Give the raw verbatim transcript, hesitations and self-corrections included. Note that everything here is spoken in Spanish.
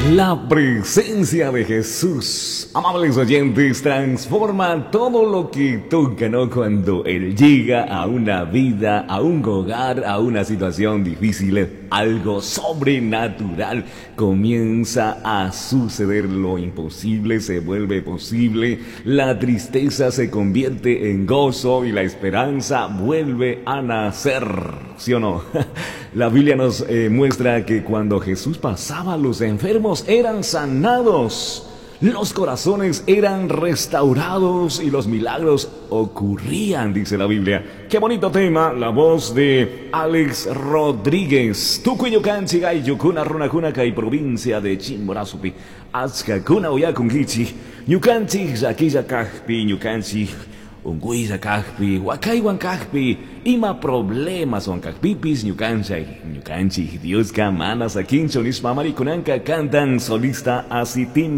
La presencia de Jesús, amables oyentes, transforma todo lo que toca, ¿no? Cuando Él llega a una vida, a un hogar, a una situación difícil, algo sobrenatural comienza a suceder. Lo imposible se vuelve posible, la tristeza se convierte en gozo y la esperanza vuelve a nacer, ¿sí o no? La Biblia nos eh, muestra que cuando Jesús pasaba, los enfermos eran sanados, los corazones eran restaurados y los milagros ocurrían, dice la Biblia. Qué bonito tema, la voz de Alex Rodríguez. Tucuyucan, Chigay, Yukuna, Runacuna, Kai, provincia de Chimborazupi. Azcacuna, Oyakungichi, Yucanchi, Zaquilla, Cajpi, Yucanchi. Unguiza Cajpi, Wakaiwan Cajpi, Ima problemas on Cajpipis, Ñucanchay, Ñucanchi, Dios Manas, Akinchonis, Mamarikunanka, cantan solista Asitin.